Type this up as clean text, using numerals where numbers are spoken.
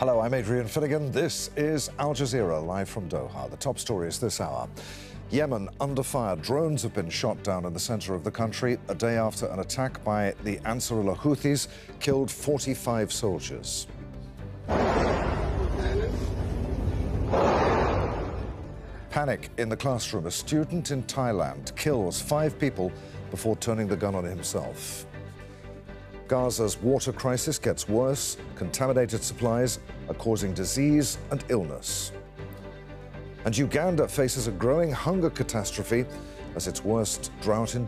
Hello, I'm Adrian Finnegan. This is Al Jazeera, live from Doha. The top stories this hour. Yemen under fire. Drones have been shot down in the center of the country a day after an attack by the Ansarullah Houthis killed 45 soldiers. Panic in the classroom. A student in Thailand kills 5 people before turning the gun on himself. Gaza's water crisis gets worse. Contaminated supplies are causing disease and illness. And Uganda faces a growing hunger catastrophe as its worst drought in